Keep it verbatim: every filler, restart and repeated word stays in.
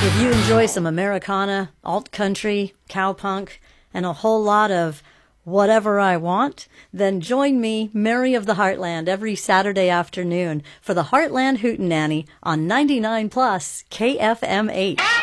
If you enjoy some Americana, alt country, cowpunk, and a whole lot of whatever I want, then join me, Mary of the Heartland, every Saturday afternoon for the Heartland Hootenanny on ninety-nine plus K F M H.